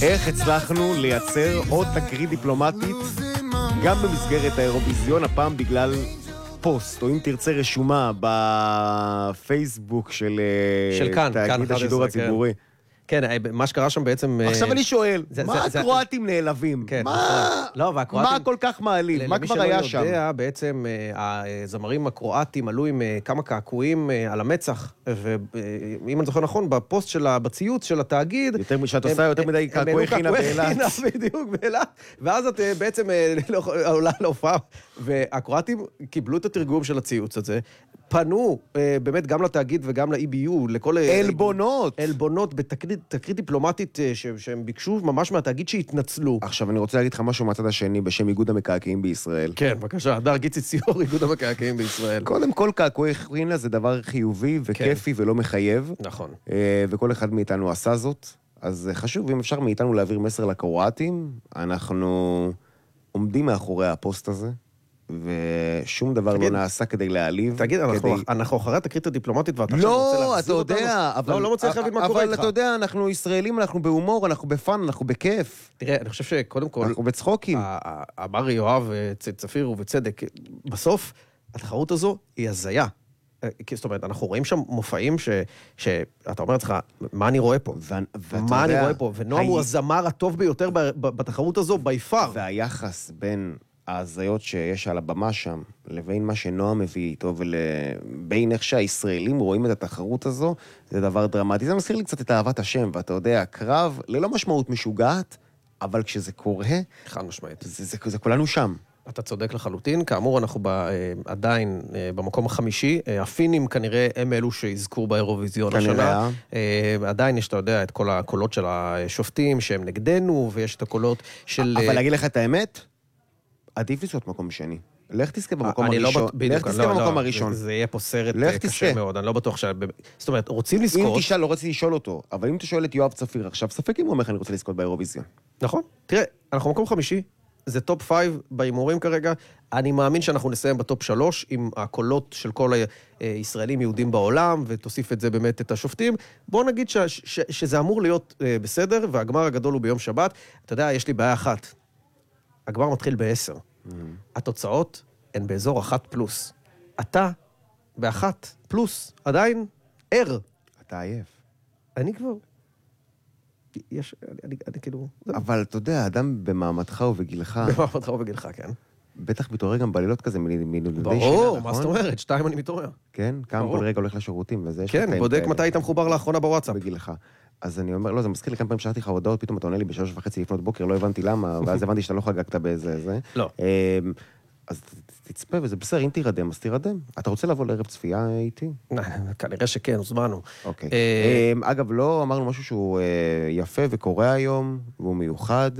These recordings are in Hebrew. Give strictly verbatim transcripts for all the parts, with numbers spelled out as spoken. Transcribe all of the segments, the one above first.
איך הצלחנו לייצר עוד תקרית דיפלומטית גם במסגרת האירוויזיון, הפעם בגלל פוסט, או אם תרצה רשומה בפייסבוק של, של כאן, תאגיד כאן השידור הציבורי. כן, מה שקרה שם בעצם... עכשיו אני שואל, זה, מה זה, הקרואטים זה... נעלבים? כן, מה... לא, והקרואטים... מה כל כך מעליב? מה כבר היה שם? למי שלא יודע, בעצם הזמרים הקרואטים עלו עם כמה קעקועים על המצח, ואם אני זוכר נכון, בפוסט של בציוץ של התאגיד... יותר משאת עושה יותר מדי קעקועי חינה באילת. בדיוק, באילת. ואז את בעצם עולה להופעה, והקרואטים קיבלו את התרגום של הציוץ הזה, פנו באמת גם לתאגיד וגם ל-אי בי יו, לכל... אלבונות. אלבונות בתקרית דיפלומטית שהם ביקשו ממש מהתאגיד שהתנצלו. עכשיו אני רוצה להגיד לך משהו מהצד השני בשם איגוד המקעקעים בישראל. כן, בבקשה, הדר גיצי ציור, איגוד המקעקעים בישראל. קודם כל קעקועי חינה זה דבר חיובי וכיפי ולא מחייב. נכון. וכל אחד מאיתנו עשה זאת. אז חשוב, אם אפשר מאיתנו להעביר מסר לקרואטים, אנחנו עומדים מאחורי הפוסט הזה. ושום דבר לא נעשה כדי להעליב. תגיד, אנחנו אחרי התקרית הדיפלומטית, ואתה עכשיו רוצה להחזיר אותנו? לא, אתה יודע, אבל... לא, לא מצליח להבין מה קורה איתך. אבל אתה יודע, אנחנו ישראלים, אנחנו בהומור, אנחנו בפן, אנחנו בכיף. תראה, אני חושב שקודם כל... אנחנו בצחוקים. אמר יואב צפיר ובצדק, בסוף, התחרות הזו היא הזיה. זאת אומרת, אנחנו רואים שם מופעים שאתה אומר לך, מה אני רואה פה? מה אני רואה פה? ונועם הוא הזמר הטוב ביותר בתחרות הזו, ביפר. והיחס בין... ההזיות שיש על הבמה שם, לבין מה שנועם מביא איתו, ובין איך שהישראלים רואים את התחרות הזו, זה דבר דרמטי. זה מזכיר לי קצת את אהבת השם, ואתה יודע, קרב ללא משמעות משוגעת, אבל כשזה קורה, חד משמעית. זה, זה, זה כולנו שם. אתה צודק לחלוטין, כאמור אנחנו ב, עדיין במקום החמישי, הפינים כנראה הם אלו שהזכו באירוויזיון השנה, עדיין יש, אתה יודע, את כל הקולות של השופטים שהם נגדנו, ויש את הקולות של... אבל להגיד לך את האמת? עדיף לזכות מקום שני. לך תזכה במקום הראשון. לך תזכה במקום הראשון. זה יהיה פה סרט קשה מאוד, אני לא בטוח ש... זאת אומרת, רוצים לזכות... אם תשאל, לא רציתי לשאול אותו, אבל אם אתה שואל את יואב צפיר עכשיו, ספק אם הוא אומר, אני רוצה לזכות באירוויזיון. נכון. תראה, אנחנו מקום חמישי, זה טופ פייב בהימורים כרגע, אני מאמין שאנחנו נסיים בטופ שלוש, עם הקולות של כל הישראלים יהודים בעולם, ותוסיף את זה באמת את השופטים. בואו נגיד שזה אמור להיות בסדר, והגמר הגדול הוא ביום שבת. אתה יודע, יש לי בעיה אחת. הגמר מתחיל בעשר. Mm-hmm. התוצאות הן באזור אחת פלוס. אתה באחת פלוס, עדיין ער. אתה עייף. אני כבר... יש... אני, אני, אני כאילו... אבל אתה יודע, אדם במעמדך ובגילך... במעמדך ובגילך, כן. בטח מתעורר גם בלילות כזה מנדודי שינה, ברור, מה זאת אומרת? שתיים אני מתעורר. כן? כמה כל רגע הולך לשירותים, וזה... כן, בודק מתי היית מחובר לאחרונה בוואטסאפ. בגילך. אז אני אומר, לא, זה מזכיר לי כמה פעמים שלחתי לך הודעות, פתאום אתה עונה לי בשלוש וחצי לפנות בוקר, לא הבנתי למה, ואז הבנתי שאתה לא חגגת באיזה זה. לא. אז תצפה, וזה בסדר, אם תירדם, אז תירדם. אתה רוצה לבוא לערב צפייה איתי? כנראה שכן, הוזמנו. אוקיי. אגב, לא אמרנו משהו שהוא יפה וקורא היום, והוא מיוחד,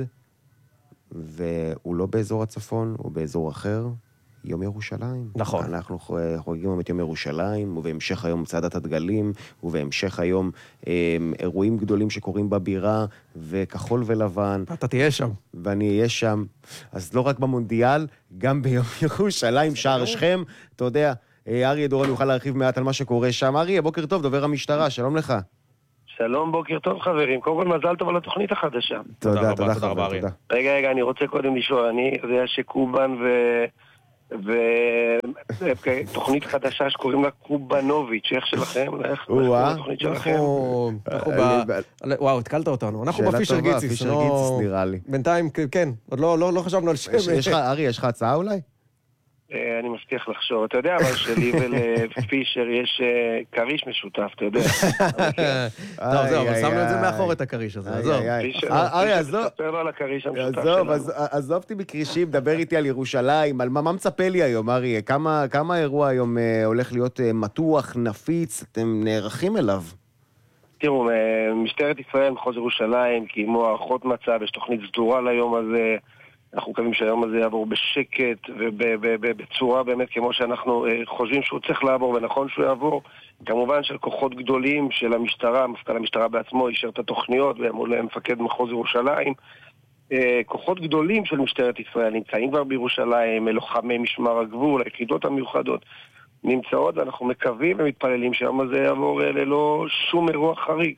והוא לא באזור הצפון, הוא באזור אחר. יום ירושלים. נכון. אנחנו חוגגים את יום ירושלים, ובהמשך היום צעדת הדגלים, ובהמשך היום אירועים גדולים שקורים בבירה, וכחול ולבן. אתה תהיה שם. ואני אהיה שם. אז לא רק במונדיאל, גם ביום ירושלים, שער שכם. אתה יודע, אריה דורון יוכל להרחיב מעט על מה שקורה שם. אריה, בוקר טוב, דובר המשטרה, שלום לך. שלום, בוקר טוב חברים. קודם כל מזל טוב על התוכנית החדשה. תודה, תודה חבר, תודה. רגע, רגע, אני רוצה קודם לשאול, אני יודע שקובן ו... ותוכנית חדשה שקוראים לה קובנוביץ', איך שלכם? איך קוראים לתוכנית שלכם? וואו, התקלת אותנו. אנחנו בפישר גיציס. פישר גיציס נראה לי. בינתיים, כן, עוד לא חשבנו על שם. ארי, יש לך הצעה אולי? אני מבטיח לחשוב. אתה יודע, אבל שלי ולפישר יש קריש משותף, אתה יודע. טוב, זהו, אבל שמנו את זה מאחור את הקריש הזה. ארי, עזוב. עזוב אותי בקרישים, דבר איתי על ירושלים, על מה מצפה לי היום, ארי? כמה האירוע היום הולך להיות מתוח, נפיץ, אתם נערכים אליו? תראו, משטרת ישראל, מחוז ירושלים, קיימו הערכות מצב, יש תוכנית סדורה ליום הזה, אנחנו מקווים שהיום הזה יעבור בשקט ובצורה באמת כמו שאנחנו חושבים שהוא צריך לעבור ונכון שהוא יעבור. כמובן של כוחות גדולים של המשטרה, מפכ"ל המשטרה בעצמו אישר את התוכניות ומול מפקד מחוז ירושלים. כוחות גדולים של משטרת ישראל נמצאים כבר בירושלים, לוחמי משמר הגבול, היחידות המיוחדות נמצאות, ואנחנו מקווים ומתפללים שהיום הזה יעבור ללא שום אירוע חריג.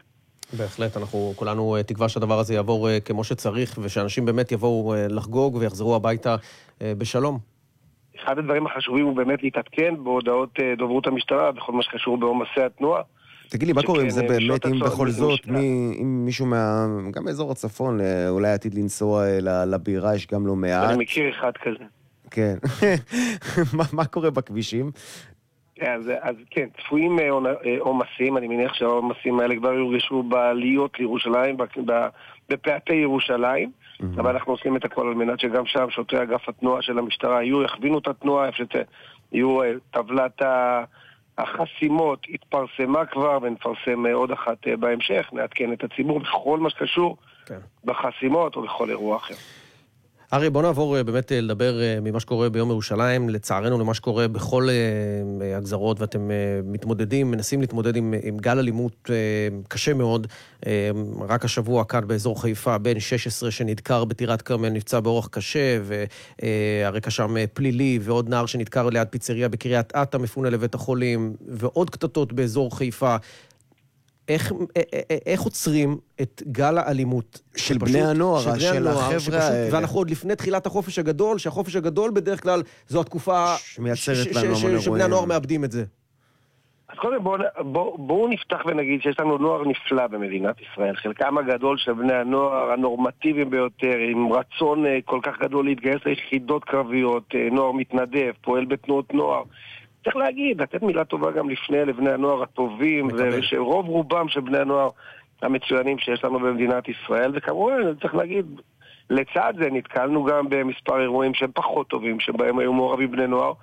בהחלט, אנחנו כולנו תקווה שהדבר הזה יעבור כמו שצריך, ושאנשים באמת יבואו לחגוג ויחזרו הביתה בשלום. אחד הדברים החשובים הוא באמת להתעדכן בהודעות דוברות המשטרה, בכל מה שקשור בעומסי התנועה. תגיד לי, מה קורה אם זה באמת, אם בכל זאת, אם מישהו מה, גם באזור הצפון, אולי עתיד לנסוע לבירה, יש גם לא מעט. אני מכיר אחד כזה. כן. מה קורה בכבישים? אז, אז כן, צפויים עומסים, אני מניח שהעומסים האלה כבר יורגשו בעליות לירושלים, בפאתי ירושלים, mm-hmm. אבל אנחנו עושים את הכל על מנת שגם שם שוטרי אגף התנועה של המשטרה יהיו, יכווינו את התנועה, איפה שיהיו טבלת החסימות, התפרסמה כבר ונפרסם עוד אחת בהמשך, נעדכן את הציבור בכל מה שקשור כן. בחסימות או בכל אירוע אחר. ארי, בוא נעבור באמת לדבר ממה שקורה ביום ירושלים, לצערנו למה שקורה בכל הגזרות, ואתם מתמודדים, מנסים להתמודד עם, עם גל אלימות קשה מאוד. רק השבוע כאן באזור חיפה, בן שש עשרה שנדקר בטירת כרמל, נפצע באורח קשה, והרקע שם פלילי, ועוד נער שנדקר ליד פיצריה בקריית אתא, מפונה לבית החולים, ועוד קטטות באזור חיפה. איך, איך עוצרים את גל האלימות של בני הנוער, של החבר'ה האלה? ואנחנו עוד לפני תחילת החופש הגדול, שהחופש הגדול בדרך כלל זו התקופה שבני הנוער מאבדים את זה. אז קודם בואו בוא, בוא נפתח ונגיד שיש לנו נוער נפלא במדינת ישראל. חלקם הגדול של בני הנוער הנורמטיביים ביותר, עם רצון כל כך גדול להתגייס ליחידות קרביות, נוער מתנדב, פועל בתנועות נוער. צריך להגיד, לתת מילה טובה גם לפני לבני הנוער הטובים, ושרוב רובם של בני הנוער המצוינים שיש לנו במדינת ישראל, וכמובן, צריך להגיד, לצד זה נתקלנו גם במספר אירועים שהם פחות טובים, שבהם היו מעורבים בני נוער,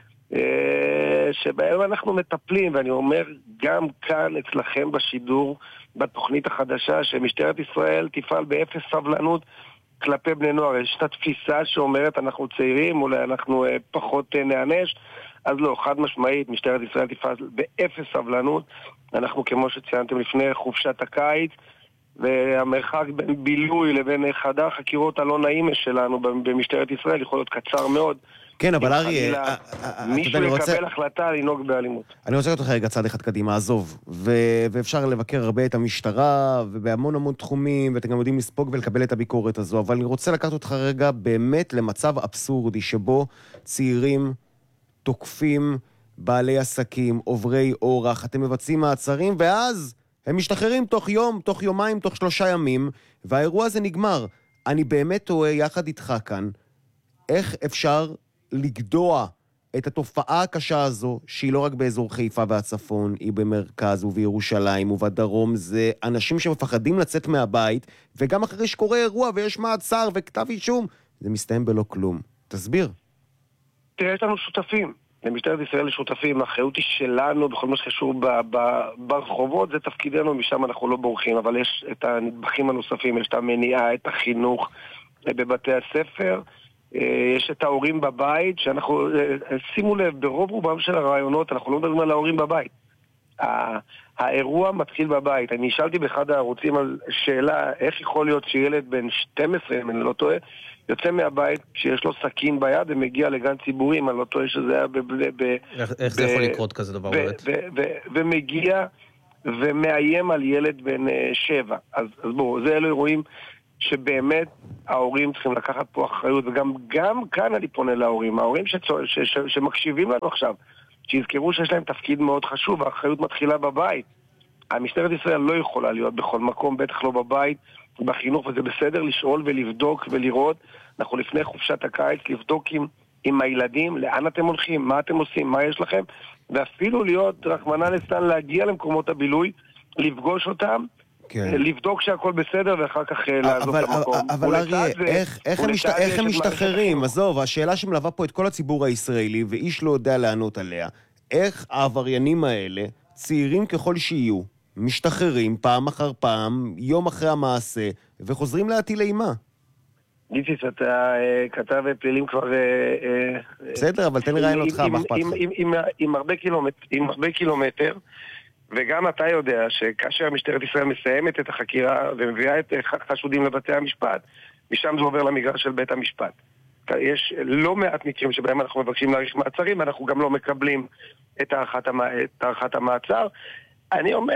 שבהם אנחנו מטפלים, ואני אומר גם כאן אצלכם בשידור, בתוכנית החדשה, שמשטרת ישראל תפעל באפס סבלנות כלפי בני נוער. יש את התפיסה שאומרת אנחנו צעירים, אולי אנחנו פחות נענש, אז לא, חד משמעית, משטרת ישראל תפעל באפס סבלנות. אנחנו, כמו שציינתם לפני חופשת הקיץ, והמרחק בין בילוי לבין חדר חקירות הלא נעים שלנו במשטרת ישראל יכול להיות קצר מאוד. כן, אבל ארי, מישהו יקבל החלטה לנהוג באלימות. אני רוצה לקחת לך רגע צעד אחד קדימה, עזוב, ואפשר לבקר הרבה את המשטרה, ובהמון המון תחומים, ואתם גם יודעים לספוג ולקבל את הביקורת הזו, אבל אני רוצה לקחת אותך רגע באמת למצב אבסורדי, שבו צעירים תוקפים בעלי עסקים, עוברי אורח, אתם מבצעים מעצרים, ואז הם משתחררים תוך יום, תוך יומיים, תוך שלושה ימים, והאירוע הזה נגמר. אני באמת תוהה יחד איתך כאן, איך אפשר לגדוע את התופעה הקשה הזו, שהיא לא רק באזור חיפה והצפון, היא במרכז ובירושלים ובדרום, זה אנשים שמפחדים לצאת מהבית, וגם אחרי שקורה אירוע ויש מעצר וכתב אישום, זה מסתיים בלא כלום. תסביר. תראה, יש לנו שותפים. למשטרת ישראל שותפים, האחריות היא שלנו בכל מה שקשור ברחובות, זה תפקידנו, משם אנחנו לא בורחים, אבל יש את הנדבכים הנוספים, יש את המניעה, את החינוך בבתי הספר, יש את ההורים בבית, שאנחנו, שימו לב, ברוב רובם של הרעיונות, אנחנו לא מדברים על ההורים בבית. האירוע מתחיל בבית. אני שאלתי באחד הערוצים על שאלה, איך יכול להיות שילד בן שתים עשרה, אם אני לא טועה, יוצא מהבית שיש לו סכין ביד ומגיע לגן ציבורי, אם אני לא טועה שזה היה ב... איך זה יכול לקרות כזה דבר באמת? ומגיע ומאיים על ילד בן שבע. אז בואו, זה אלו אירועים שבאמת ההורים צריכים לקחת פה אחריות, וגם גם כאן אני פונה להורים, ההורים שמקשיבים לנו עכשיו, שיזכרו שיש להם תפקיד מאוד חשוב, האחריות מתחילה בבית. המשטרת ישראל לא יכולה להיות בכל מקום, בטח לא בבית, בחינוך, וזה בסדר לשאול ולבדוק ולראות. אנחנו לפני חופשת הקיץ, לבדוק עם, עם הילדים, לאן אתם הולכים, מה אתם עושים, מה יש לכם, ואפילו להיות רחמנא ליצלן, להגיע למקומות הבילוי, לפגוש אותם, כן. לבדוק שהכל בסדר, ואחר כך לעזוב את המקום. אבל אריה, איך, איך, הם, משת... איך הם משתחררים? עזוב, השאלה שמלווה פה את כל הציבור הישראלי, ואיש לא יודע לענות עליה, איך העבריינים האלה, צעירים ככל שיהיו, משתחררים פעם אחר פעם, יום אחרי המעשה, וחוזרים להטיל אימה? גיציס, אתה כתב פלילים כבר... בסדר, אבל תן לי רעיין אותך, מה אכפת לך? עם הרבה קילומטר, וגם אתה יודע שכאשר משטרת ישראל מסיימת את החקירה ומביאה את חשודים לבתי המשפט, משם זה עובר למגרש של בית המשפט. יש לא מעט מקרים שבהם אנחנו מבקשים להאריך מעצרים, ואנחנו גם לא מקבלים את הארכת המעצר. אני אומר,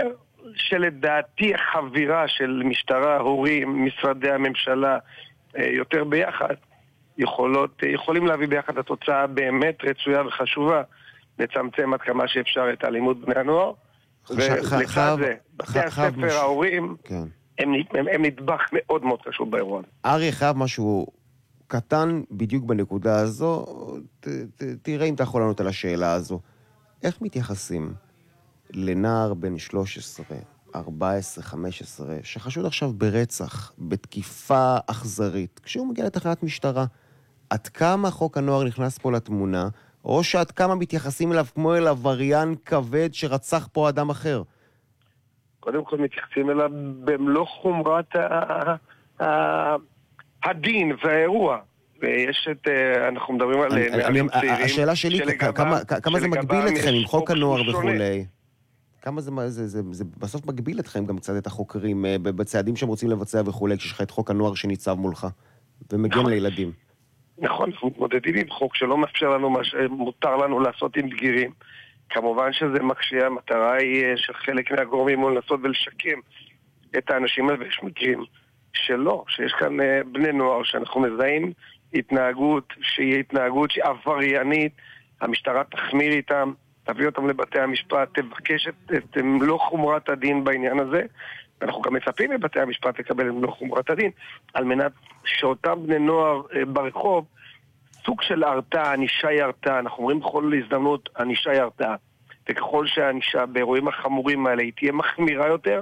שלדעתי החבירה של משטרה, הורים, משרדי הממשלה, יותר ביחד, יכולות, יכולים להביא ביחד התוצאה באמת רצויה וחשובה, לצמצם עד כמה שאפשר את האלימות בני הנוער. ולצד זה, בתי הספר, ההורים, הם נדבך מאוד מאוד חשוב באירוע. אריה, חייב משהו קטן בדיוק בנקודה הזו, תראה אם אתה יכול לענות על השאלה הזו. איך מתייחסים לנער בן שלוש עשרה, ארבע עשרה, חמש עשרה, שחשוד עכשיו ברצח, בתקיפה אכזרית, כשהוא מגיע לתחנת משטרה? עד כמה חוק הנוער נכנס פה לתמונה, או שעד כמה מתייחסים אליו כמו אל עבריין כבד שרצח פה אדם אחר? קודם כל מתייחסים אליו במלוא חומרת הדין והאירוע. ויש את, אנחנו מדברים על נערים צעירים. השאלה שלי, כמה זה מגביל אתכם עם חוק הנוער וכולי? כמה זה, זה, זה, זה בסוף מגביל אתכם גם קצת את החוקרים בצעדים שהם רוצים לבצע וכולי, כשיש לך את חוק הנוער שניצב מולך ומגן לילדים? נכון, אנחנו מתמודדים עם חוק שלא מאפשר לנו מה שמותר לנו לעשות עם בגירים. כמובן שזה מקשה, המטרה היא של חלק מהגורמים הוא לנסות ולשקם את האנשים האלה, ויש מקרים שלא, שיש כאן בני נוער שאנחנו מזהים התנהגות שהיא התנהגות שהיא עבריינית, המשטרה תחמיר איתם, תביא אותם לבתי המשפט, תבקש את, את מלוא חומרת הדין בעניין הזה, ואנחנו גם מצפים מבתי המשפט לקבל את מלוא חומרת הדין, על מנת שאותם בני נוער ברחוב, סוג של הרתעה, ענישה היא הרתעה, אנחנו אומרים בכל הזדמנות, ענישה היא הרתעה, וככל שהענישה באירועים החמורים האלה היא תהיה מחמירה יותר,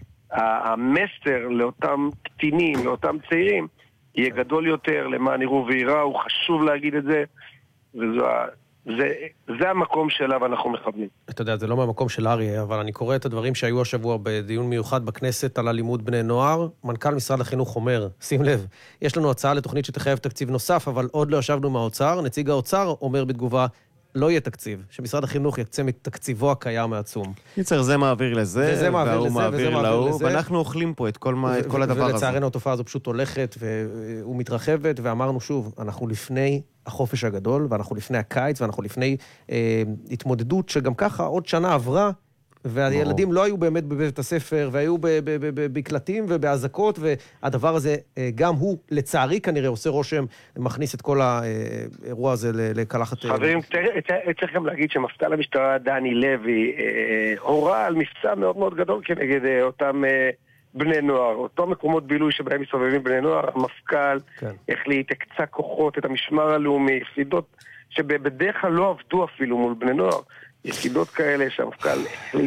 המסר לאותם קטינים, לאותם צעירים, יהיה גדול יותר, למען יראו ויראו, חשוב להגיד את זה, וזו ה... זה, זה המקום שאליו אנחנו מכוונים. אתה יודע, זה לא מהמקום של אריה, אבל אני קורא את הדברים שהיו השבוע בדיון מיוחד בכנסת על אלימות בני נוער. מנכ"ל משרד החינוך אומר, שים לב, יש לנו הצעה לתוכנית שתחייב תקציב נוסף, אבל עוד לא ישבנו מהאוצר. נציג האוצר אומר בתגובה, לא יהיה תקציב, שמשרד החינוך יקצה מתקציבו הקיים העצום. יצר, זה מעביר לזה, והוא מעביר להוא, ואנחנו אוכלים פה את כל הדבר הזה. ולצערנו התופעה הזו פשוט הולכת ומתרחבת, ואמרנו שוב, אנחנו לפני החופש הגדול, ואנחנו לפני הקיץ, ואנחנו לפני התמודדות שגם ככה עוד שנה עברה, והילדים לא היו באמת בבית הספר, והיו בקלטים ובהזקות, והדבר הזה גם הוא, לצערי כנראה, עושה רושם, מכניס את כל האירוע הזה לקלחת... חברים, צריך גם להגיד שמפכ"ל המשטרה דני לוי הורה על מבצע מאוד מאוד גדול כנגד אותם בני נוער, אותו מקומות בילוי שבהם מסתובבים בני נוער, המפכ"ל החליט, הקצה כוחות, את המשמר הלאומי, יחידות שבדרך כלל לא עבדו אפילו מול בני נוער, יחידות כאלה שהמפכ"ל החליט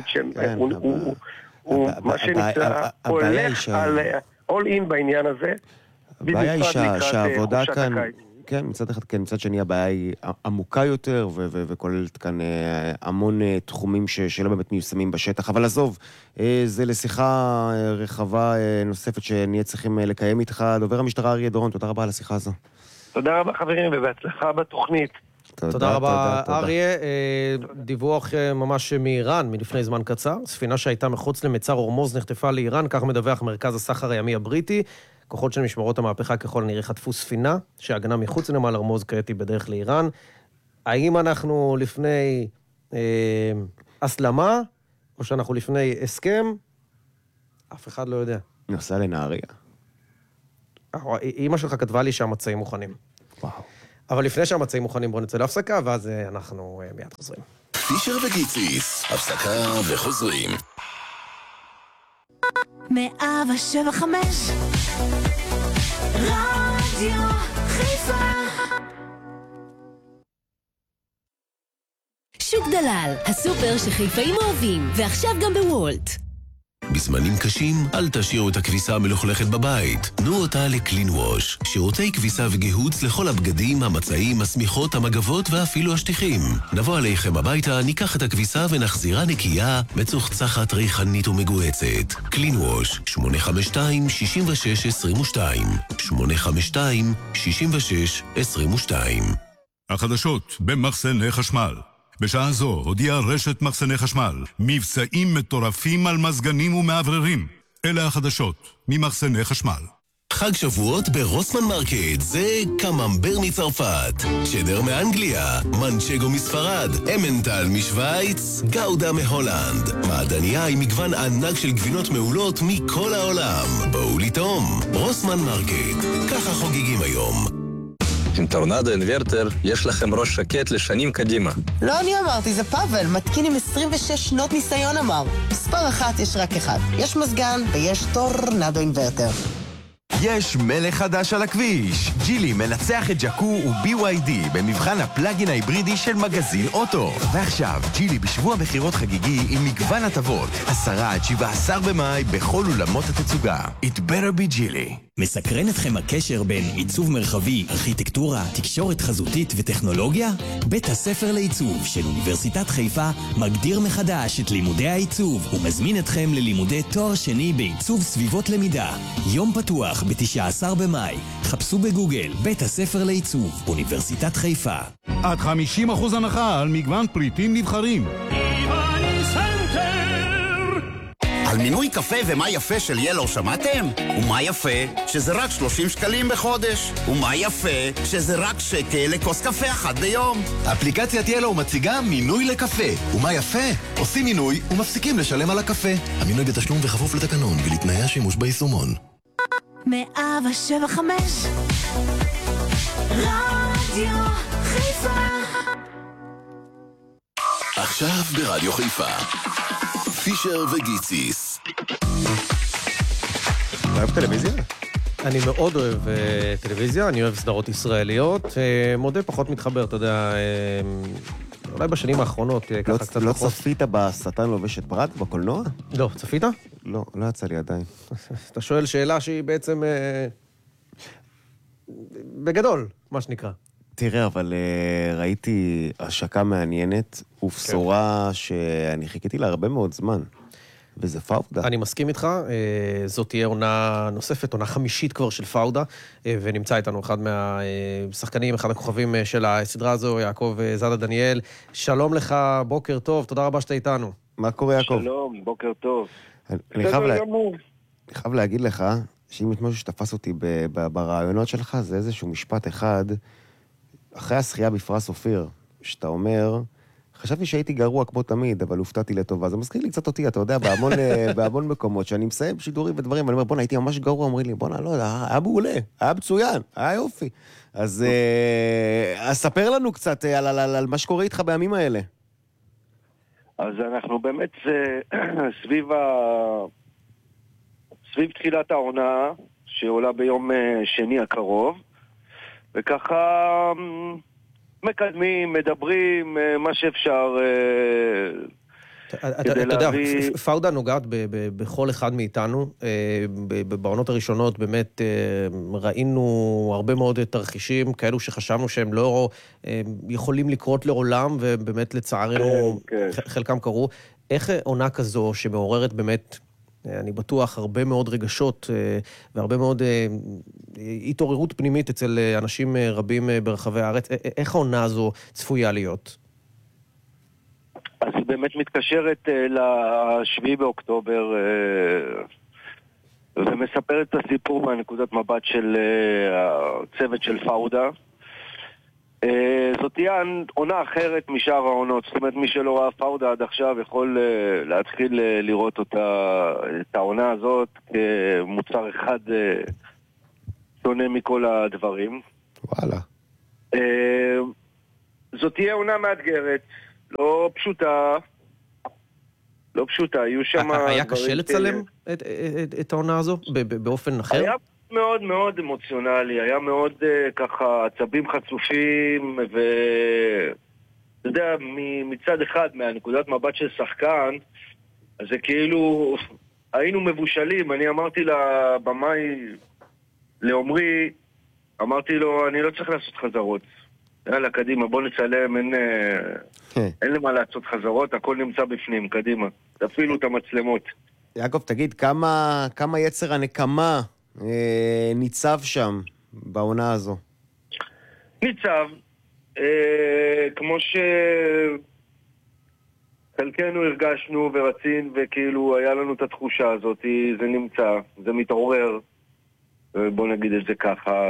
שהוא מה שנקרא הולך על all in בעניין הזה. הבעיה היא שהעבודה כאן, כן, מצד אחד כן, מצד שני הבעיה היא עמוקה יותר וכוללת כאן המון תחומים שלא באמת מיושמים בשטח, אבל עזוב, זה לשיחה רחבה נוספת שנהיה צריכים לקיים איתך. דובר המשטרה אריה דורון, תודה רבה על השיחה הזו. תודה רבה חברים ובהצלחה בתוכנית. תודה, תודה רבה, תודה, אריה. תודה. דיווח ממש מאיראן, מלפני זמן קצר. ספינה שהייתה מחוץ למצר הורמוז נחטפה לאיראן, כך מדווח מרכז הסחר הימי הבריטי. כוחות של משמרות המהפכה ככל נראה חטפו ספינה, שהגנה מחוץ לנמל הורמוז כעת היא בדרך לאיראן. האם אנחנו לפני אה, הסלמה, או שאנחנו לפני הסכם? אף אחד לא יודע. נוסע לנהריה. אמא שלך כתבה לי שהמצעים מוכנים. וואו. אבל לפני שהמצעים מוכנים, בואו נצא להפסקה, ואז אנחנו מיד חוזרים. פישר וגיציס, הפסקה וחוזרים. מאה ושבע חמש רדיו חיפה. שוק דלל, הסופר שחיפאים אוהבים, ועכשיו גם בוולט. בזמנים קשים, אל תשאירו את הכביסה המלוכלכת בבית. תנו אותה לקלין ווש. שירותי כביסה וגיהוץ לכל הבגדים, המצעים, השמיכות, המגבות ואפילו השטיחים. נבוא עליכם הביתה, ניקח את הכביסה ונחזירה נקייה, מצוחצחת, ריחנית ומגועצת. קלין ווש, שמונה חמש שתיים שש שש עשרים ושתיים. שמונה חמש שתיים שש שש עשרים ושתיים. החדשות במחסני חשמל. בשעה זו הודיעה רשת מחסני חשמל מבצעים מטורפים על מזגנים ומעבררים. אלה החדשות ממחסני חשמל. חג שבועות ברוסמן מרקט, זה קממבר מצרפת, צ'דר מאנגליה, מנצ'גו מספרד, אמנטל משוויץ, גאודה מהולנד. מעדניה עם מגוון ענק של גבינות מעולות מכל העולם. בואו לטעום. רוסמן מרקט, ככה חוגגים היום. עם טורנדו אינברטר יש לכם ראש שקט לשנים קדימה. לא אני אמרתי, זה פאבל, מתקין עם עשרים ושש שנות ניסיון אמר. מספר אחת יש רק אחד. יש מזגן ויש טורנדו אינברטר. יש מלך חדש על הכביש. ג'ילי מנצח את ג'קו ו-בי וואי די במבחן הפלאגין ההיברידי של מגזין אוטו. ועכשיו, ג'ילי בשבוע מחירות חגיגי עם מגוון הטבות. עשרה עד שבעה עשר במאי בכל אולמות התצוגה. It better be ג'ילי. מסקרן אתכם הקשר בין עיצוב מרחבי, ארכיטקטורה, תקשורת חזותית וטכנולוגיה? בית הספר לעיצוב של אוניברסיטת חיפה מגדיר מחדש את לימודי העיצוב ומזמין אתכם ללימודי תואר שני בעיצוב סביבות למידה. יום פתוח ב-תשעה עשר במאי. חפשו בגוגל בית הספר לעיצוב, אוניברסיטת חיפה. עד חמישים אחוז הנחה על מגוון פריטים נבחרים. על מינוי קפה ומה יפה של ילו שמעתם? ומה יפה? שזה רק שלושים שקלים בחודש. ומה יפה? שזה רק שקל לכוס קפה אחת ביום. אפליקציית ילו מציגה מינוי לקפה. ומה יפה? עושים מינוי ומפסיקים לשלם על הקפה. המינוי בתשלום וכפוף לתקנון ולתנאי השימוש ביישומון. מאה שבע וחמש רדיו חיפה. עכשיו ברדיו חיפה פישר וגיציס. אוהב טלוויזיה? אני מאוד אוהב uh, טלוויזיה, אני אוהב סדרות ישראליות. Uh, מודה פחות מתחבר, אתה יודע, uh, אולי בשנים האחרונות, uh, ככה לא, קצת לא פחות. צפית בשטן לובש את ברד בקולנוע? לא, צפית? לא, לא יצא לי עדיין. אתה שואל שאלה שהיא בעצם uh, בגדול, מה שנקרא. תראה, אבל uh, ראיתי השקה מעניינת ובשורה שאני חיכיתי לה הרבה מאוד זמן, וזה פאודה. אני מסכים איתך, uh, זאת תהיה עונה נוספת, עונה חמישית כבר של פאודה, uh, ונמצא איתנו אחד מהשחקנים, אחד הכוכבים uh, של הסדרה הזו, יעקב uh, זאדה דניאל. שלום לך, בוקר טוב, תודה רבה שאתה איתנו. מה קורה, יעקב? שלום, בוקר טוב. אני, אני, חייב לה... אני חייב להגיד לך, שאם יש משהו שתפס אותי ב- ב- ברעיונות שלך, זה איזשהו משפט אחד, אחרי השחייה בפרס אופיר, שאתה אומר, חשבתי שהייתי גרוע כמו תמיד, אבל הופתעתי לטובה. זה מזכיר לי קצת אותי, אתה יודע, בהמון, בהמון מקומות, שאני מסיים שידורים ודברים, ואני אומר, בוא, הייתי ממש גרוע, אומרים לי, בוא, לא, היה מעולה, היה מצוין, היה יופי. אז, אז ספר לנו קצת על, על, על, על מה שקורה איתך בימים האלה. אז אנחנו באמת סביב ה... סביב תחילת העונה, שעולה ביום שני הקרוב, וככה מקדמים, מדברים, מה שאפשר אתה יודע, פאודה נוגעת בכל אחד מאיתנו. בעונות הראשונות באמת ראינו הרבה מאוד תרחישים, כאלו שחשבנו שהם לא יכולים לקרות לעולם, ובאמת לצערנו חלקם קרו. איך עונה כזו שמעוררת באמת, אני בטוח, הרבה מאוד רגשות והרבה מאוד התעוררות פנימית אצל אנשים רבים ברחבי הארץ, איך העונה הזו צפויה להיות? אז היא באמת מתקשרת לשביעי באוקטובר ומספרת את הסיפור מהנקודת מבט של הצוות של פאודה. זאת תהיה עונה אחרת משאר העונות, זאת אומרת מי שלא ראה פאודה עד עכשיו יכול להתחיל לראות אותה, את העונה הזאת כמוצר אחד שונה מכל הדברים. וואלה. זאת תהיה עונה מאתגרת, לא פשוטה, לא פשוטה, היו שם... היה קשה לצלם את, את, את העונה הזו באופן אחר? היה מאוד מאוד אמוציונלי, היה מאוד ככה עצבים חצופים, ואתה יודע, מצד אחד, מהנקודת מבט של שחקן, אז זה כאילו, היינו מבושלים, אני אמרתי לבמאי, לעומרי, אמרתי לו, אני לא צריך לעשות חזרות. יאללה, קדימה, בוא נצלם, אין, אין למה לעשות חזרות, הכל נמצא בפנים, קדימה. תפעילו את המצלמות. יעקב, תגיד, כמה, כמה יצר הנקמה אה, ניצב שם בעונה הזו? ניצב, אה, כמו שחלקנו הרגשנו ורצין, וכאילו היה לנו את התחושה הזאת, זה נמצא, זה מתעורר. בוא נגיד את זה ככה,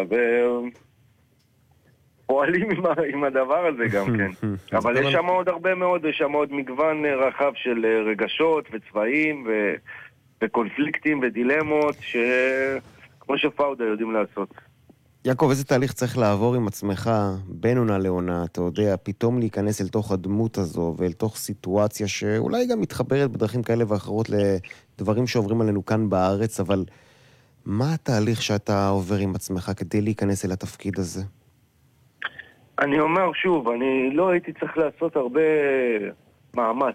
ופועלים עם, עם הדבר הזה גם כן. אבל יש שם עוד הרבה מאוד, יש שם עוד מגוון רחב של רגשות וצבעים ו... וקונפליקטים ודילמות, שכמו שפאודה יודעים לעשות. יעקב, איזה תהליך צריך לעבור עם עצמך בין עונה לעונה, אתה יודע, פתאום להיכנס אל תוך הדמות הזו ואל תוך סיטואציה שאולי גם מתחברת בדרכים כאלה ואחרות לדברים שעוברים עלינו כאן בארץ, אבל מה התהליך שאתה עובר עם עצמך כדי להיכנס אל התפקיד הזה? אני אומר שוב, אני לא הייתי צריך לעשות הרבה מאמץ.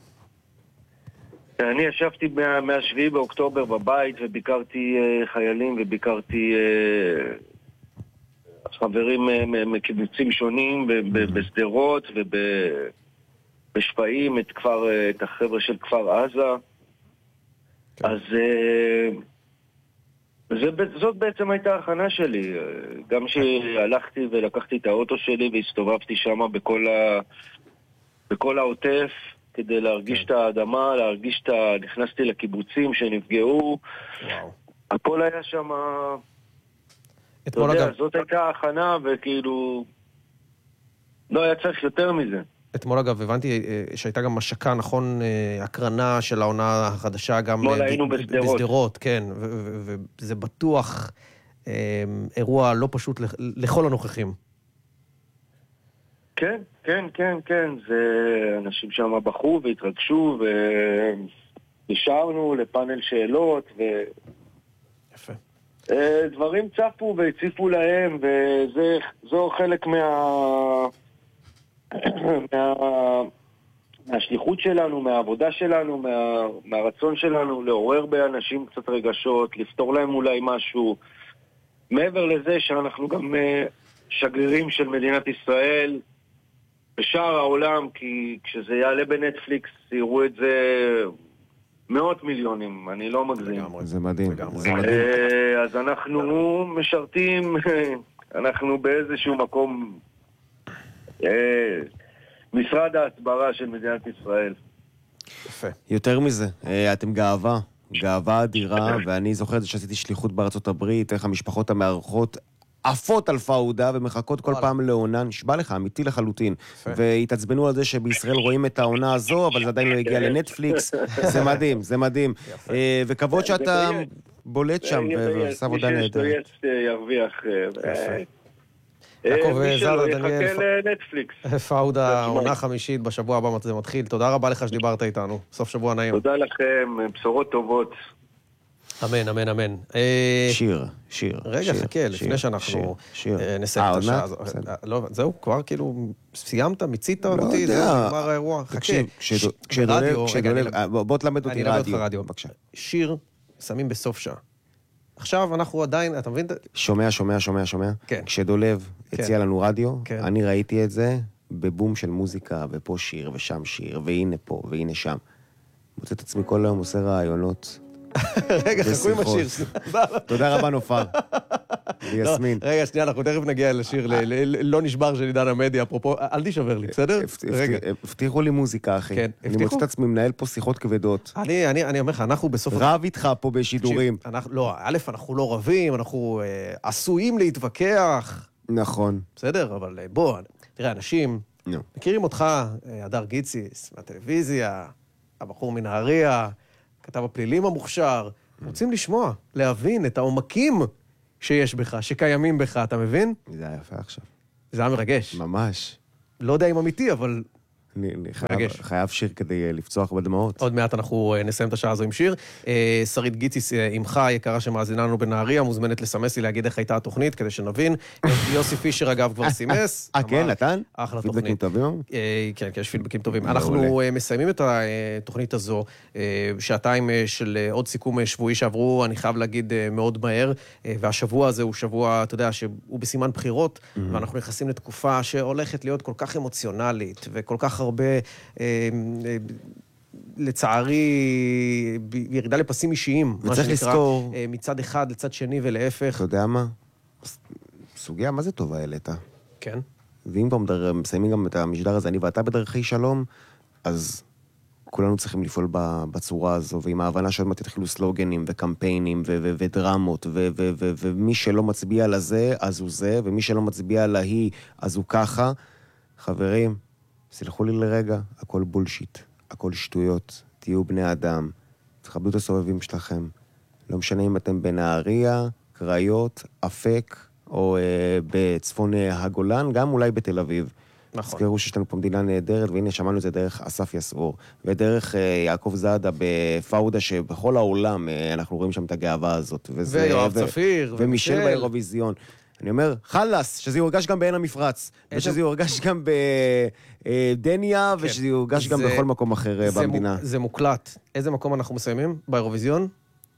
אני ישבתי מה, מהשביעי באוקטובר בבית וביקרתי uh, חיילים וביקרתי uh, חברים uh, מקיבוצים שונים בסדרות ובשפעים, את, כפר, uh, את החבר'ה של כפר עזה. כן. אז uh, זה, זאת בעצם הייתה ההכנה שלי. גם שהלכתי ולקחתי את האוטו שלי והסתובבתי שם בכל, ה, בכל העוטף, כדי להרגיש את האדמה, להרגיש את ה... נכנסתי לקיבוצים שנפגעו. וואו. הכל היה שם... אתה יודע, אגב... זאת הייתה ההכנה, וכאילו... לא היה צריך יותר מזה. אתמול אגב, הבנתי שהייתה גם משקה, נכון, הקרנה של העונה החדשה, גם... אתמול היינו בסדרות. בסדרות, כן, וזה בטוח אירוע לא פשוט לכל הנוכחים. כן, כן, כן, כן, זה אנשים שם בחרו והתרגשו ונשארנו לפאנל שאלות ו... יפה. דברים צפו והציפו להם, וזו חלק מה... מה... מהשליחות שלנו, מהעבודה שלנו, מה... מהרצון שלנו לעורר באנשים קצת רגשות, לפתור להם אולי משהו. מעבר לזה שאנחנו גם שגרירים של מדינת ישראל, בשאר העולם, כי כשזה יעלה בנטפליקס, יראו את זה מאות מיליונים, אני לא מגזים. זה מדהים. אז אנחנו משרתים, אנחנו באיזשהו מקום, משרד ההסברה של מדינת ישראל. יפה. יותר מזה, אתם גאווה, גאווה אדירה, ואני זוכר את זה שעשיתי שליחות בארצות הברית, איך המשפחות המארחות, עפות על פאודה ומחכות כל פעם לעונה, נשבע לך, אמיתי לחלוטין. והתעצבנו על זה שבישראל רואים את העונה הזו, אבל זה עדיין לא הגיע לנטפליקס. זה מדהים, זה מדהים. וכבוד שאתה בולט שם ועושה עבודה נהדרת. מי שיש ירוויח. יעקב זאדה, דניאל, פאודה, עונה חמישית, בשבוע הבא זה מתחיל. תודה רבה לך שדיברת איתנו. סוף שבוע נעים. תודה לכם, בשורות טובות. אמן, אמן, אמן. שיר, שיר. רגע, חכה, לפני שאנחנו נסיים את השעה הזו. זהו, כבר כאילו סיימת, מיצית אותי, זהו, נגמר האירוע. חכה, ברדיו, בוא תלמד אותי רדיו. שיר שמים בסוף שעה. עכשיו אנחנו עדיין, אתה מבין? שומע, שומע, שומע, שומע. כשדולב הציע לנו רדיו, אני ראיתי את זה בבום של מוזיקה, ופה שיר, ושם שיר, והנה פה, והנה שם. מוצא את עצמי כל היום עושה רעיונות. רגע, חכו עם השיר. תודה רבה נופר. ויסמין. רגע, שנייה, אנחנו תכף נגיע לשיר לא נשבר של עידן המדיה, אפרופו, אל תשבר לי, בסדר? הבטיחו לי מוזיקה, אחי. אני מוצא את עצמי מנהל פה שיחות כבדות. אני אומר לך, אנחנו בסוף... רב איתך פה בשידורים. לא, א', אנחנו לא רבים, אנחנו עשויים להתווכח. נכון. בסדר, אבל בוא, תראה, אנשים מכירים אותך, הדר גיציס, מהטלוויזיה, הבחור מנהריה, כתב הפלילים המוכשר, רוצים לשמוע, להבין את העומקים שיש בך, שקיימים בך, אתה מבין? זה היה יפה עכשיו. זה היה מרגש. ממש. לא יודע אם אמיתי, אבל... אני חייב, חייב שיר כדי לפצוח בדמעות. עוד מעט אנחנו נסיים את השעה הזו עם שיר. שרית גיציס, אמך יקרה שמאזינה לנו בנהריה, מוזמנת לסמס לי להגיד איך הייתה התוכנית, כדי שנבין. יוסי פישר אגב כבר סימס. אה, כן, נתן? אחלה תוכנית. פידבקים טובים? כן, כן, יש פידבקים טובים. אנחנו מסיימים את התוכנית הזו, שעתיים של עוד סיכום שבועי שעברו, אני חייב להגיד מאוד מהר, והשבוע הזה הוא שבוע, אתה יודע, שהוא בסימן בחירות, ואנחנו נכנסים לתקופה שהולכת להיות כל כך אמוציונלית, וכל כך הרבה, לצערי, ירידה לפסים אישיים. וצריך לזכור. מצד אחד לצד שני ולהפך. אתה יודע מה? סוגיה, מה זה טובה העלית? כן. ואם כבר מסיימים גם את המשדר הזה, אני ואתה בדרכי שלום, אז כולנו צריכים לפעול בצורה הזו, ועם ההבנה שעוד מעט יתחילו סלוגנים וקמפיינים ו- ו- ודרמות, ו- ו- ו- ומי שלא מצביע לזה, אז הוא זה, ומי שלא מצביע להיא, אז הוא ככה. חברים, סלחו לי לרגע, הכל בולשיט, הכל שטויות, תהיו בני אדם, תכבדו את הסובבים שלכם. לא משנה אם אתם בנהריה, קריות, אפק, או אה, בצפון הגולן, גם אולי בתל אביב. נכון. תזכרו שיש לנו פה מדינה נהדרת, והנה שמענו את זה דרך אסף יסעור, ודרך אה, יעקב זאדה בפאודה, שבכל העולם אה, אנחנו רואים שם את הגאווה הזאת. וזה, ויואב ו- צפיר, ומישל באירוויזיון. אני אומר, חלס, שזה יורגש גם בעין המפרץ, ושזה יורגש גם בדניה, כן. ושזה יורגש גם זה, בכל מקום אחר זה במדינה. מ, זה מוקלט. איזה מקום אנחנו מסיימים באירוויזיון?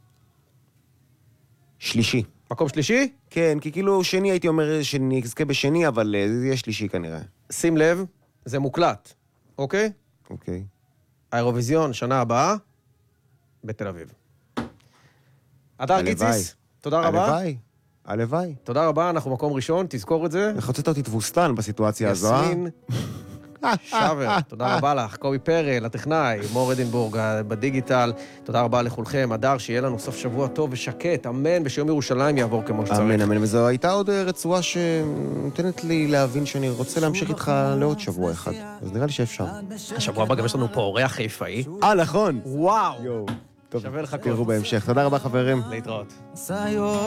שלישי. מקום שלישי? כן, כי כאילו שני הייתי אומר שנזכה בשני, אבל זה יהיה שלישי כנראה. שים לב, זה מוקלט, אוקיי? אוקיי. האירוויזיון, שנה הבאה, בתל אביב. אדר גיציס, תודה רבה. הלוואי, הלוואי. תודה רבה, אנחנו מקום ראשון, תזכור את זה. וחוצאת אותי תבוסתן בסיטואציה הזו. יסמין שבר, תודה רבה לך. קובי פרל, הטכנאי, מור אדינבורג בדיגיטל. תודה רבה לכולכם. אדר, שיהיה לנו סוף שבוע טוב ושקט, אמן, ושיום ירושלים יעבור כמו שצריך. אמן, אמן. וזו הייתה עוד רצועה שנותנת לי להבין שאני רוצה להמשיך איתך לעוד שבוע אחד. אז נראה לי שאפשר. השבוע הבא גם יש לנו פה אורח חיפאי. אה, נכון. וואו. יואו. טוב, שווה לך תראו בהמשך. תודה רבה, חברים. להתראות.